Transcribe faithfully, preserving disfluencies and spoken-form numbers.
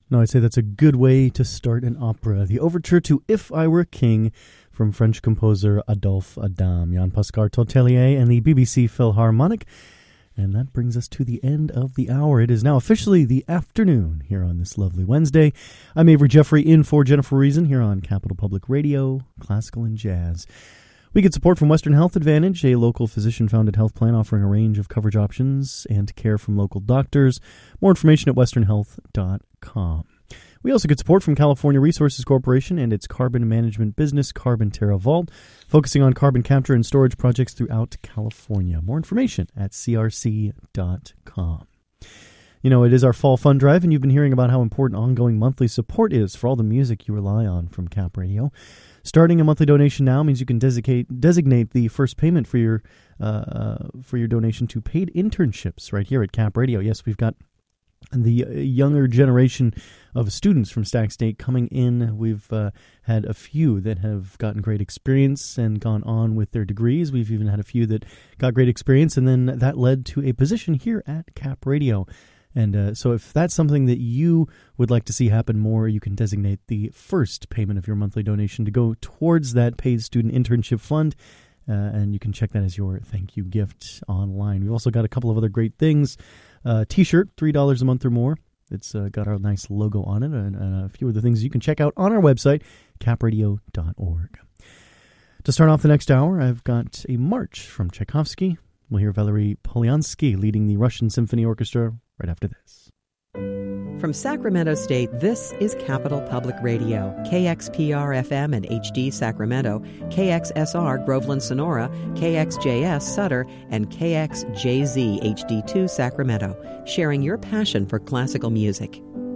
No, I'd say that's a good way to start an opera. The overture to If I Were King from French composer Adolphe Adam, Jean-Pascal Tortelier, and the B B C Philharmonic. And that brings us to the end of the hour. It is now officially the afternoon here on this lovely Wednesday. I'm Avery Jeffrey in for Jennifer Reason here on Capital Public Radio, Classical and Jazz. We get support from Western Health Advantage, a local physician-founded health plan offering a range of coverage options and care from local doctors. More information at western health dot com. We also get support from California Resources Corporation and its carbon management business, Carbon Terra Vault, focusing on carbon capture and storage projects throughout California. More information at c r c dot com. You know, it is our fall fund drive, and you've been hearing about how important ongoing monthly support is for all the music you rely on from Cap Radio. Starting a monthly donation now means you can designate designate the first payment for your uh, for your donation to paid internships right here at Cap Radio. Yes, we've got the younger generation of students from Stack State coming in. We've uh, had a few that have gotten great experience and gone on with their degrees. We've even had a few that got great experience, and then that led to a position here at Cap Radio. And uh, so if that's something that you would like to see happen more, you can designate the first payment of your monthly donation to go towards that paid student internship fund. Uh, and you can check that as your thank you gift online. We've also got a couple of other great things. Uh, T-shirt, three dollars a month or more. It's uh, got our nice logo on it, and, and a few other things you can check out on our website, cap radio dot org. To start off the next hour, I've got a march from Tchaikovsky. We'll hear Valery Polyansky leading the Russian Symphony Orchestra right after this. From Sacramento State, this is Capital Public Radio, K X P R F M and H D Sacramento, K X S R Groveland Sonora, K X J S Sutter, and K X J Z H D two Sacramento, sharing your passion for classical music.